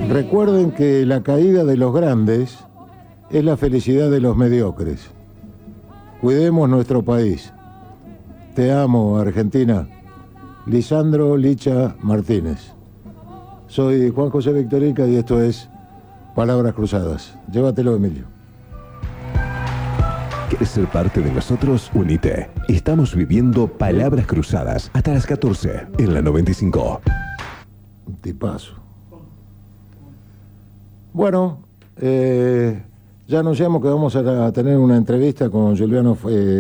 Recuerden que la caída de los grandes es la felicidad de los mediocres. Cuidemos nuestro país. Te amo, Argentina. Lisandro Licha Martínez. Soy Juan José Victorica y esto es Palabras Cruzadas. Llévatelo, Emilio. ¿Quieres ser parte de nosotros? Unite. Estamos viviendo Palabras Cruzadas hasta las 14 en la 95. Un tipazo. Bueno, ya anunciamos que vamos a tener una entrevista con Juliano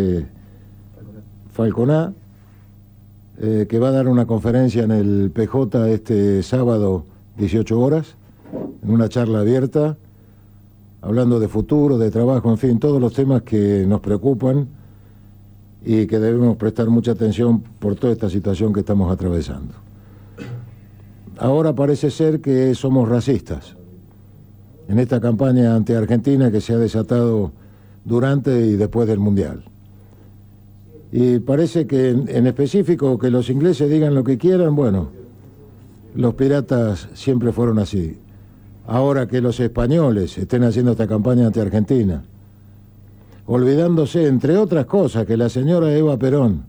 Falconá, que va a dar una conferencia en el PJ este sábado, 18 horas, en una charla abierta, hablando de futuro, de trabajo, en fin, todos los temas que nos preocupan y que debemos prestar mucha atención por toda esta situación que estamos atravesando. Ahora parece ser que somos racistas en esta campaña anti-argentina que se ha desatado durante y después del Mundial. Y parece que en específico que los ingleses digan lo que quieran, bueno, los piratas siempre fueron así. Ahora que los españoles estén haciendo esta campaña anti-argentina, olvidándose, entre otras cosas, que la señora Eva Perón,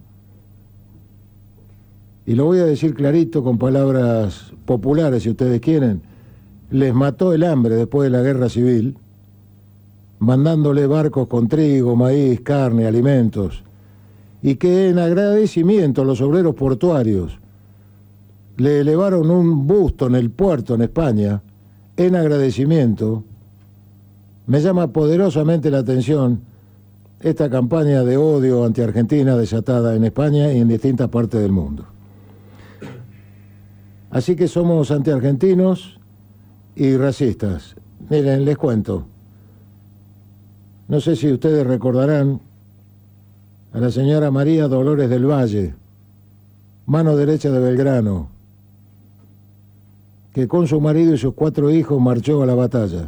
y lo voy a decir clarito con palabras populares si ustedes quieren, les mató el hambre después de la guerra civil, mandándole barcos con trigo, maíz, carne, alimentos, y que en agradecimiento a los obreros portuarios le elevaron un busto en el puerto en España, en agradecimiento. Me llama poderosamente la atención esta campaña de odio anti-argentina desatada en España y en distintas partes del mundo. Así que somos anti-argentinos y racistas. Miren, les cuento. No sé si ustedes recordarán a la señora María Dolores del Valle, mano derecha de Belgrano, que con su marido y sus 4 hijos marchó a la batalla.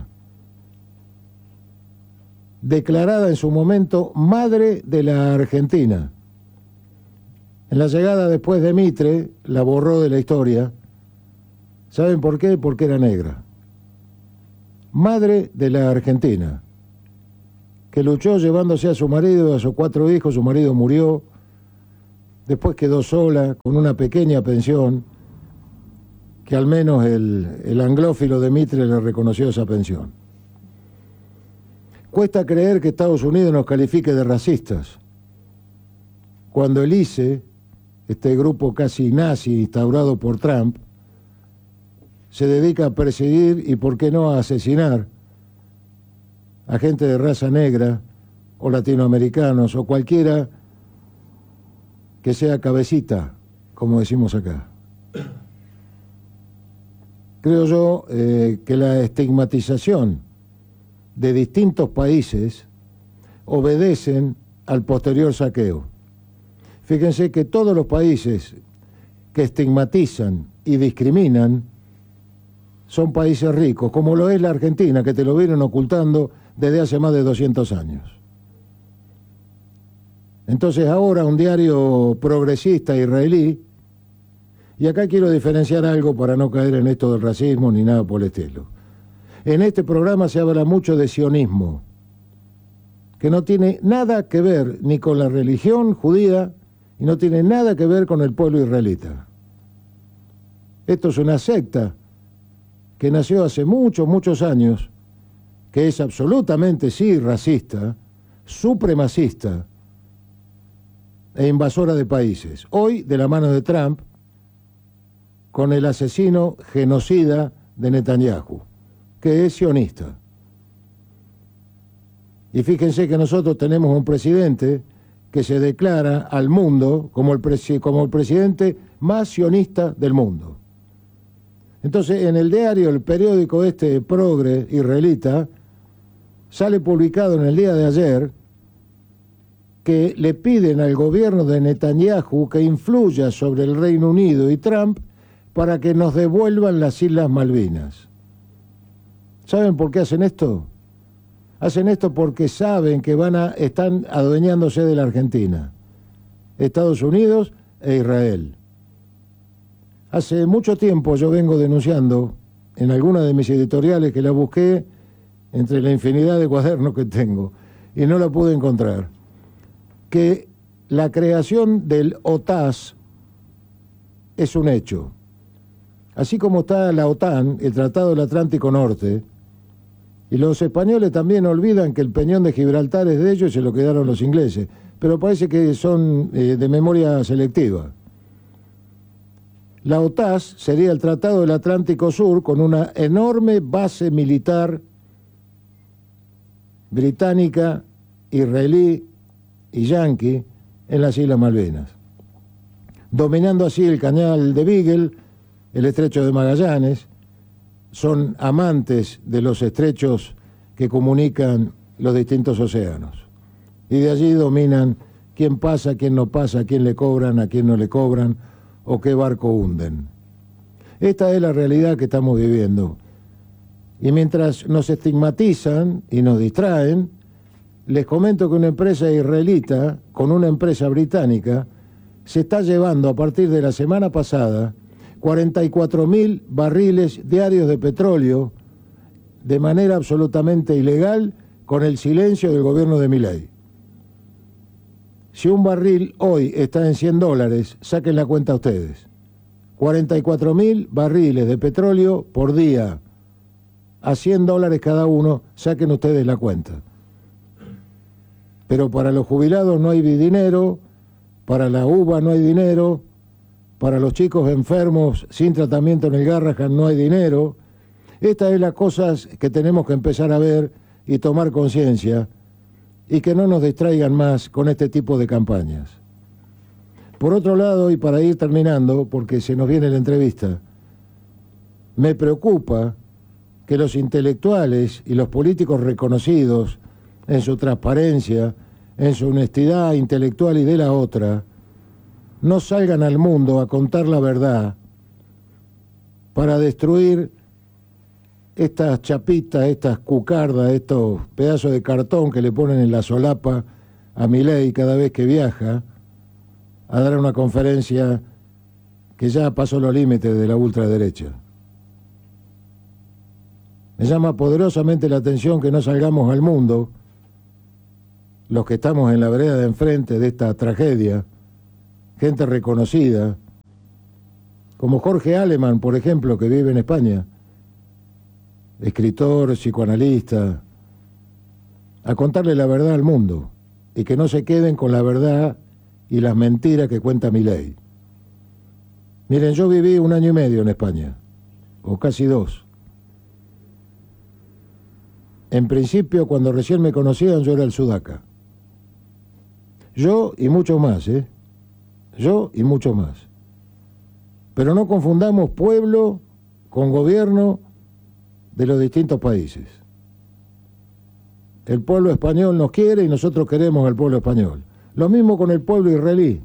Declarada en su momento madre de la Argentina. En la llegada después de Mitre, la borró de la historia. ¿Saben por qué? Porque era negra. Madre de la Argentina, que luchó llevándose a su marido y a sus 4 hijos. Su marido murió, después quedó sola con una pequeña pensión, que al menos el anglófilo de Mitre le reconoció esa pensión. Cuesta creer que Estados Unidos nos califique de racistas, cuando el ICE, este grupo casi nazi instaurado por Trump, se dedica a perseguir y, por qué no, a asesinar a gente de raza negra o latinoamericanos o cualquiera que sea cabecita, como decimos acá. Creo yo que la estigmatización de distintos países obedecen al posterior saqueo. Fíjense que todos los países que estigmatizan y discriminan son países ricos, como lo es la Argentina, que te lo vienen ocultando desde hace más de 200 años. Entonces ahora un diario progresista israelí, y acá quiero diferenciar algo para no caer en esto del racismo ni nada por el estilo. En este programa se habla mucho de sionismo, que no tiene nada que ver ni con la religión judía y no tiene nada que ver con el pueblo israelita. Esto es una secta que nació hace muchos años, que es absolutamente, sí, racista, supremacista e invasora de países. Hoy, de la mano de Trump, con el asesino genocida de Netanyahu, que es sionista. Y fíjense que nosotros tenemos un presidente que se declara al mundo como el presidente más sionista del mundo. Entonces, en el diario, el periódico progre israelita, sale publicado en el día de ayer que le piden al gobierno de Netanyahu que influya sobre el Reino Unido y Trump para que nos devuelvan las Islas Malvinas. ¿Saben por qué hacen esto? Hacen esto porque saben que están adueñándose de la Argentina, Estados Unidos e Israel. Hace mucho tiempo yo vengo denunciando en alguna de mis editoriales que la busqué entre la infinidad de cuadernos que tengo y no la pude encontrar, que la creación del OTAS es un hecho. Así como está la OTAN, el Tratado del Atlántico Norte, y los españoles también olvidan que el Peñón de Gibraltar es de ellos y se lo quedaron los ingleses, pero parece que son de memoria selectiva. La OTAS sería el Tratado del Atlántico Sur con una enorme base militar británica, israelí y yanqui en las Islas Malvinas, dominando así el canal de Beagle, el estrecho de Magallanes. Son amantes de los estrechos que comunican los distintos océanos. Y de allí dominan quién pasa, quién no pasa, a quién le cobran, a quién no le cobran, o qué barco hunden. Esta es la realidad que estamos viviendo. Y mientras nos estigmatizan y nos distraen, les comento que una empresa israelita con una empresa británica se está llevando a partir de la semana pasada 44.000 barriles diarios de petróleo de manera absolutamente ilegal con el silencio del gobierno de Milei. Si un barril hoy está en $100, saquen la cuenta ustedes. 44.000 barriles de petróleo por día, a $100 cada uno, saquen ustedes la cuenta. Pero para los jubilados no hay dinero, para la uva no hay dinero, para los chicos enfermos sin tratamiento en el Garrahan no hay dinero. Estas son las cosas que tenemos que empezar a ver y tomar conciencia, y que no nos distraigan más con este tipo de campañas. Por otro lado, y para ir terminando, porque se nos viene la entrevista, me preocupa que los intelectuales y los políticos reconocidos en su transparencia, en su honestidad intelectual y de la otra, no salgan al mundo a contar la verdad para destruir estas chapitas, estas cucardas, estos pedazos de cartón que le ponen en la solapa a Milei cada vez que viaja a dar una conferencia que ya pasó los límites de la ultraderecha. Me llama poderosamente la atención que no salgamos al mundo, los que estamos en la vereda de enfrente de esta tragedia, gente reconocida, como Jorge Aleman, por ejemplo, que vive en España, escritor, psicoanalista, a contarle la verdad al mundo y que no se queden con la verdad y las mentiras que cuenta Milei. Miren, yo viví 1 año y medio en España, o casi 2. En principio, cuando recién me conocían, yo era el sudaca. Yo y mucho más, Yo y mucho más. Pero no confundamos pueblo con gobierno de los distintos países. El pueblo español nos quiere y nosotros queremos al pueblo español. Lo mismo con el pueblo israelí.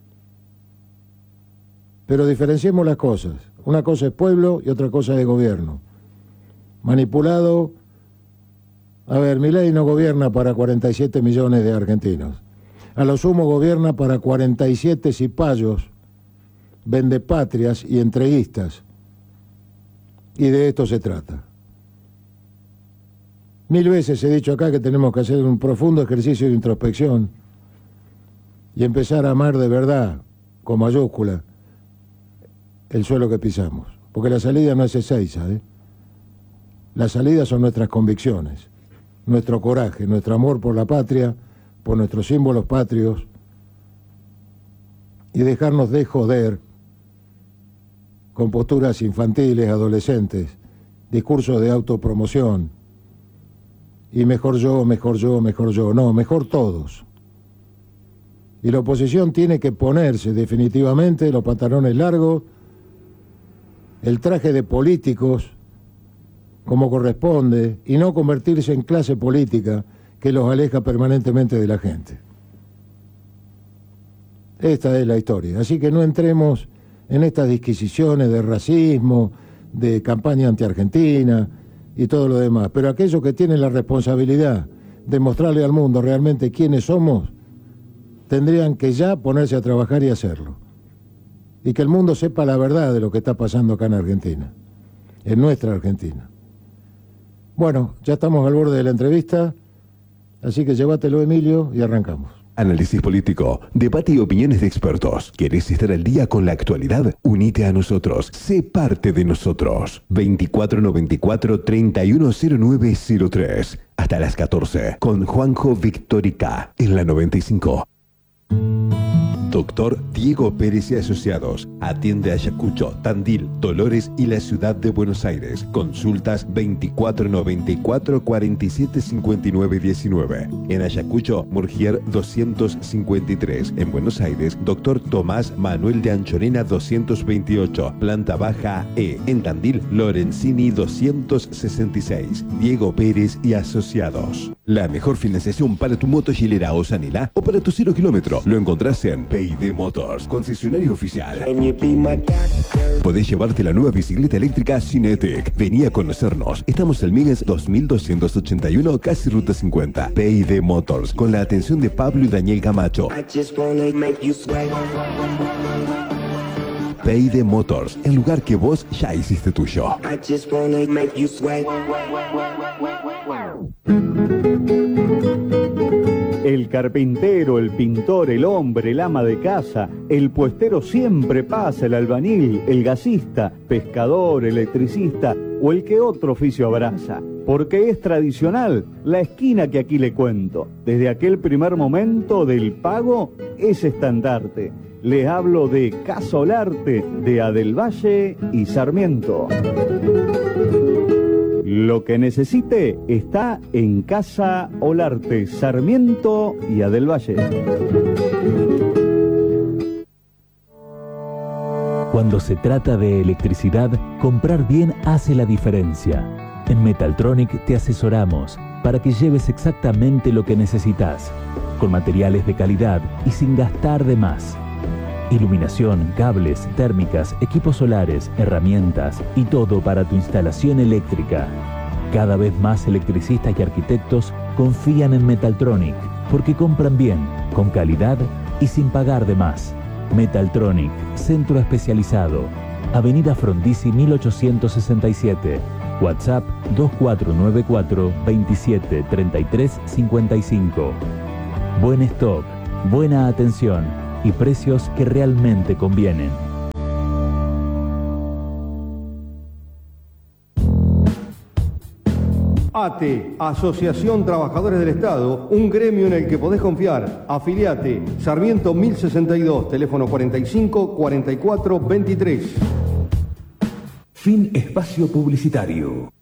Pero diferenciemos las cosas. Una cosa es pueblo y otra cosa es gobierno. Manipulado. A ver, Milei no gobierna para 47 millones de argentinos. A lo sumo gobierna para 47 cipayos, vendepatrias y entreguistas. Y de esto se trata. 1000 veces he dicho acá que tenemos que hacer un profundo ejercicio de introspección y empezar a amar de verdad, con mayúscula, el suelo que pisamos. Porque la salida no es Ezeiza, La salida son nuestras convicciones, nuestro coraje, nuestro amor por la patria, por nuestros símbolos patrios, y dejarnos de joder con posturas infantiles, adolescentes, discursos de autopromoción, y mejor yo, mejor yo, mejor yo. No, mejor todos. Y la oposición tiene que ponerse definitivamente los pantalones largos, el traje de políticos, como corresponde, y no convertirse en clase política que los aleja permanentemente de la gente. Esta es la historia. Así que no entremos en estas disquisiciones de racismo, de campaña anti-argentina y todo lo demás. Pero aquellos que tienen la responsabilidad de mostrarle al mundo realmente quiénes somos, tendrían que ya ponerse a trabajar y hacerlo. Y que el mundo sepa la verdad de lo que está pasando acá en Argentina. en nuestra Argentina. Bueno, ya estamos al borde de la entrevista, así que llévatelo, Emilio, y arrancamos. Análisis político, debate y opiniones de expertos. ¿Querés estar al día con la actualidad? Unite a nosotros. Sé parte de nosotros. 2494-310903. Hasta las 14. Con Juanjo Victorica en la 95. Doctor Diego Pérez y Asociados. Atiende Ayacucho, Tandil, Dolores y la ciudad de Buenos Aires. Consultas 2494-475919. En Ayacucho, Murgier 253. En Buenos Aires, Doctor Tomás Manuel de Anchorena 228. Planta baja E. En Tandil, Lorenzini 266. Diego Pérez y Asociados. La mejor financiación para tu moto hilera o Sanila o para tu 0 kilómetro lo encontrás en P&D Motors, concesionario oficial. Podés llevarte la nueva bicicleta eléctrica Cinetic. Vení a conocernos. Estamos en Migues 2281, casi ruta 50. P&D Motors, con la atención de Pablo y Daniel Camacho. P&D Motors, el lugar que vos ya hiciste tuyo. El carpintero, el pintor, el hombre, el ama de casa, el puestero siempre pasa, el albañil, el gasista, pescador, electricista o el que otro oficio abraza. Porque es tradicional la esquina que aquí le cuento. Desde aquel primer momento del pago es estandarte. Les hablo de Casa Olarte, de Adelvalle y Sarmiento. Lo que necesite está en Casa Olarte, Sarmiento y Adelvalle. Cuando se trata de electricidad, comprar bien hace la diferencia. En Metaltronic te asesoramos para que lleves exactamente lo que necesitas, con materiales de calidad y sin gastar de más. Iluminación, cables, térmicas, equipos solares, herramientas y todo para tu instalación eléctrica. Cada vez más electricistas y arquitectos confían en Metaltronic porque compran bien, con calidad y sin pagar de más. Metaltronic, centro especializado. Avenida Frondizi 1867. WhatsApp 2494 27 33 55. Buen stock, buena atención y precios que realmente convienen. ATE, Asociación Trabajadores del Estado, un gremio en el que podés confiar. Afiliate, Sarmiento 1062, teléfono 45 44 23. Fin espacio publicitario.